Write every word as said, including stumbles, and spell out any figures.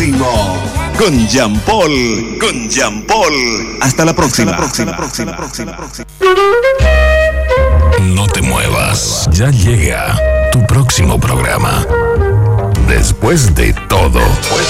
próximo. Con Jean Paul. Con Jean Paul. Hasta la próxima. Hasta la próxima. próxima, próxima. No te muevas. Ya llega tu próximo programa. Después de todo. Después